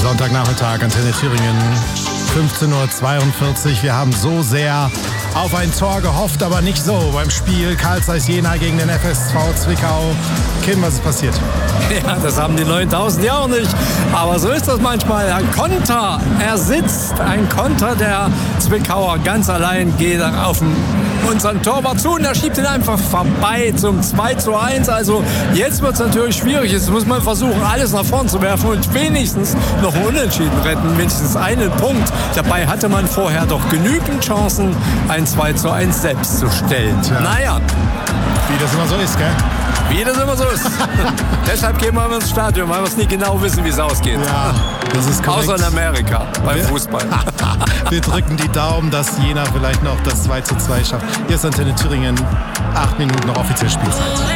Sonntagnachmittag, Antenne Thüringen, 15:42 Uhr. Wir haben so sehr auf ein Tor gehofft, aber nicht so beim Spiel Carl Zeiss Jena gegen den FSV Zwickau. Kim, was ist passiert? Ja, das haben die 9000 ja auch nicht. Aber so ist das manchmal. Ein Konter, er sitzt. Ein Konter der Zwickauer ganz allein geht auf unseren Torwart zu und er schiebt ihn einfach vorbei zum 2:1. Also jetzt wird es natürlich schwierig. Jetzt muss man versuchen, alles nach vorn zu werfen und wenigstens noch einen Unentschieden retten. Wenigstens einen Punkt. Dabei hatte man vorher doch genügend Chancen, ein 2:1 selbst zu stellen. Tja. Naja. Wie das immer so ist, gell? Wie das immer so ist. Deshalb gehen wir ins Stadion, weil wir es nicht genau wissen, wie es ausgeht. Ja, das ist korrekt. Außer in Amerika, beim Fußball. Wir drücken die Daumen, dass Jena vielleicht noch das 2:2 schafft. Hier ist Antenne Thüringen. 8 Minuten noch offiziell Spielzeit.